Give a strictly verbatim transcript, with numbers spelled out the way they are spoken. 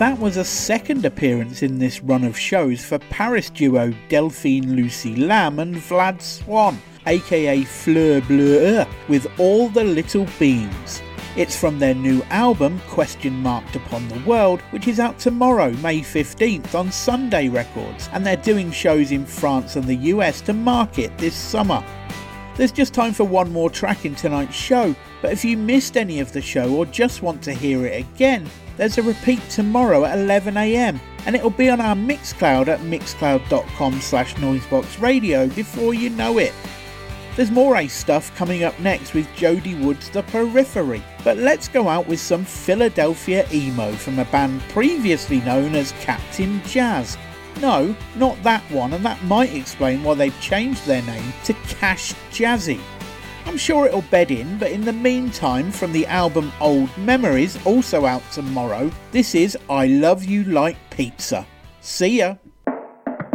That was a second appearance in this run of shows for Paris duo Delphine Lucy Lamb and Vlad Swan, aka Fleur Bleu, with All the Little Beans. It's from their new album, Question Marked Upon the World, which is out tomorrow, May fifteenth, on Sunday Records, and they're doing shows in France and the U S to mark it this summer. There's just time for one more track in tonight's show, but if you missed any of the show or just want to hear it again, there's a repeat tomorrow at eleven a m, and it'll be on our Mixcloud at mixcloud.com slash noiseboxradio before you know it. There's more Ace stuff coming up next with Jody Wood's The Periphery, but let's go out with some Philadelphia emo from a band previously known as Captain Jazz. No, not that one, and that might explain why they've changed their name to Cash Jazzy. I'm sure it'll bed in, but in the meantime, from the album Old Memories, also out tomorrow, this is I Love You Like Pizza. See ya!